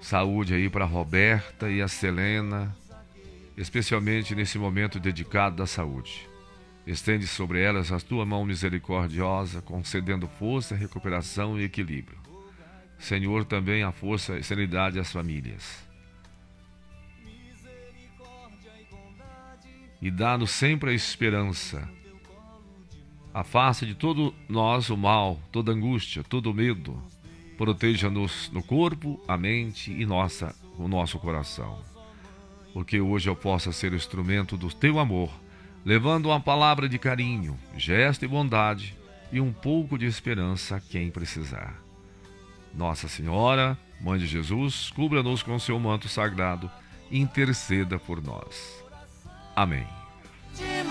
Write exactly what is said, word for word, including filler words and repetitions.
Saúde aí para a Roberta e a Selena, especialmente nesse momento dedicado à saúde. Estende sobre elas a tua mão misericordiosa, concedendo força, recuperação e equilíbrio. Senhor, também a força e sanidade às famílias. E dá-nos sempre a esperança. Afasta de todo nós o mal, toda angústia, todo medo. Proteja-nos no corpo, a mente e nossa, o nosso coração. Porque hoje eu possa ser o instrumento do teu amor, levando uma palavra de carinho, gesto e bondade e um pouco de esperança a quem precisar. Nossa Senhora, Mãe de Jesus, cubra-nos com seu manto sagrado e interceda por nós. Amém.